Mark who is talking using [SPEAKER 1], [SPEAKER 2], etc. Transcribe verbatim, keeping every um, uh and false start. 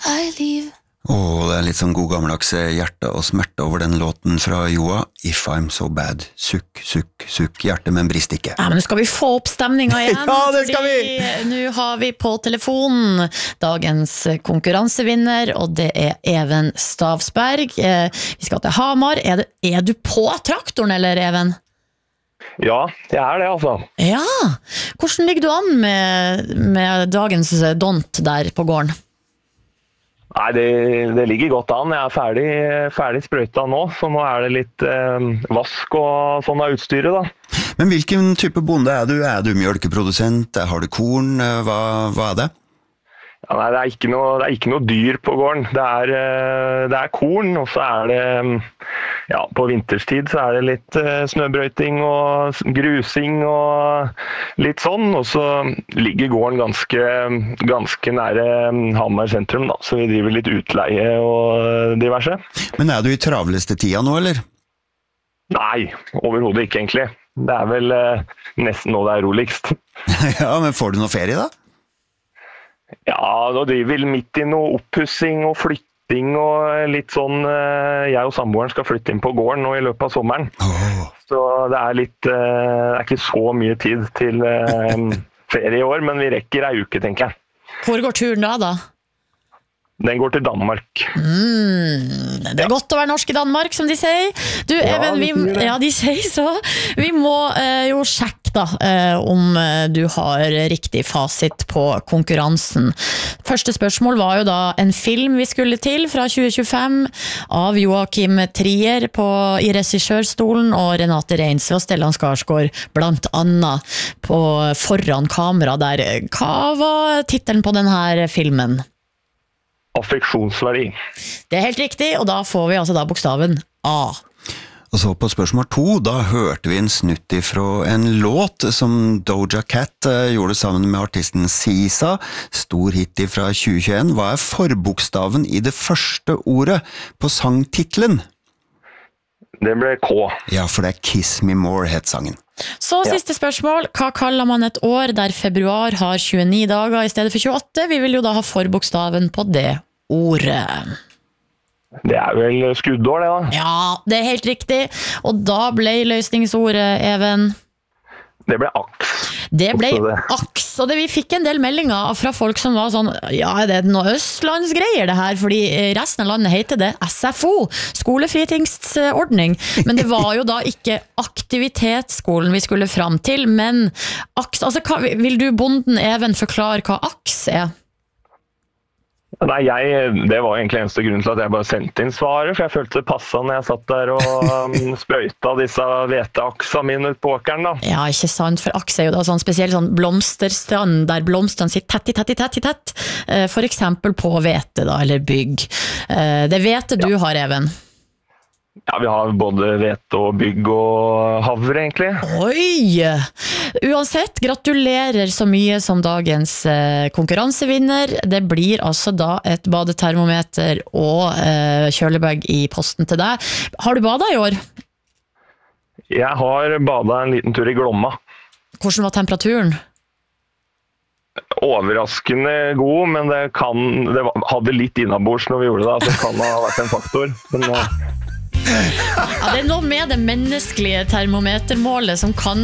[SPEAKER 1] I live.
[SPEAKER 2] Åh, det er litt sånn god gammeldags hjerte og smerte over den låten fra Joa. If I'm so bad. Sukk, sukk, sukk, hjerte, men brist ikke.
[SPEAKER 1] Ja, men nå skal vi få opp stemninga igjen.
[SPEAKER 2] Ja, det skal vi!
[SPEAKER 1] Nå har vi på telefonen dagens konkurransevinner, og det er Even Stavsberg. Vi skal til Hamar. Er, det, er du på traktoren, eller Even?
[SPEAKER 3] Ja, jeg er det altså.
[SPEAKER 1] Ja, hvordan ligger du an med, med dagens dont der på gården?
[SPEAKER 3] Nei, det, det ligger godt an. Jeg er ferdig, ferdig sprøyta nå, så nå er det litt eh, vask og sånn av utstyret da.
[SPEAKER 2] Men hvilken type bonde er du? Er du mjølkeprodusent? Har du korn? Hva, hva er det?
[SPEAKER 3] Ja, nei, det er, ikke noe, det er ikke noe dyr på gården. Det er, det er korn, og så er det, ja, på vinterstid så er det litt snøbrøyting og grusing og litt sånn, og så ligger gården ganske, ganske nære Hamar sentrum da, så vi driver litt utleie og diverse.
[SPEAKER 2] Men er du i travleste tida nå, eller?
[SPEAKER 3] Nei, overhodet ikke egentlig. Det er vel nesten nå det er roligst.
[SPEAKER 2] Ja, men får du noe ferie da?
[SPEAKER 3] Ja, nå driver vi midt i noe oppussing og flytting og litt sånn, jeg og samboeren skal flytte inn på gården nå i løpet av sommeren. Oh. Så det er litt, det er ikke så mye tid til ferie i år, men vi rekker ei uke, tenker jeg.
[SPEAKER 1] Hvor går turen da da?
[SPEAKER 3] Den går til Danmark.
[SPEAKER 1] Mm, det er ja. Godt å være norsk i Danmark, som de sier. Du,
[SPEAKER 3] ja,
[SPEAKER 1] Even, vi,
[SPEAKER 3] de
[SPEAKER 1] ja, de sier så. Vi må eh, jo sjekke da, eh, om du har riktig fasit på konkurransen. Første spørsmål var jo da en film vi skulle til fra tjue tjuefem av Joachim Trier på, i regissørstolen, og Renate Reinsve og Stellan Skarsgård blant annet på foran kamera der. Hva var titelen på denne filmen?
[SPEAKER 3] Affeksjonsverdi.
[SPEAKER 1] Det er helt riktig, og da får vi altså da bokstaven A.
[SPEAKER 2] Og så på spørsmål to, da hørte vi en snutt ifra en låt som Doja Cat gjorde sammen med artisten Sisa, stor hit fra tjue tjueen. Hva er forbokstaven i det første ordet på sangtitlen?
[SPEAKER 3] Det ble K.
[SPEAKER 2] Ja, for det er Kiss Me More, het sangen.
[SPEAKER 1] Så siste spørsmål, hva kaller man et år der februar har tjueni dager i stedet for tjueåtte? Vi vil jo da ha forbokstaven på det ordet.
[SPEAKER 3] Det er vel skuddår det da?
[SPEAKER 1] Ja, det er helt riktig. Og da ble løsningsordet, Even?
[SPEAKER 3] Det ble aks.
[SPEAKER 1] Det ble aks, og det, vi fikk en del meldinger fra folk som var sånn, ja, det er noe østlandsgreier det her, fordi resten av landet heter det S F O, skolefritingsordning, men det var jo da ikke aktivitetsskolen vi skulle fram til, men aks, altså, hva, vil du bonden Even forklare hva aks er?
[SPEAKER 3] Nei, jeg, det var egentlig eneste grunn til at jeg bare sendte inn svaret, for jeg følte det passet når jeg satt der og um, sprøyta disse hveteaksa mine ut på åkeren da.
[SPEAKER 1] Ja, ikke sant, for aks er jo da sånn spesiell sånn blomsterstrand, der blomstene sitter tett i tett i tett i tett, for eksempel på hvete da, eller bygg. Det hvete du har, Even?
[SPEAKER 3] Ja, vi har både hvete og bygg og havre, egentlig.
[SPEAKER 1] Oi! Uansett, gratulerer så mye som dagens eh, konkurransevinner. Det blir altså da et badetermometer og eh, kjølebag i posten til deg. Har du badet i år?
[SPEAKER 3] Jeg har badet en liten tur i Glomma.
[SPEAKER 1] Hvordan var temperaturen?
[SPEAKER 3] Overraskende god, men det, kan, det hadde litt innabords når vi gjorde det, så det kan ha vært en faktor. Men,
[SPEAKER 1] ja, det er noe med det menneskelige termometermålet som kan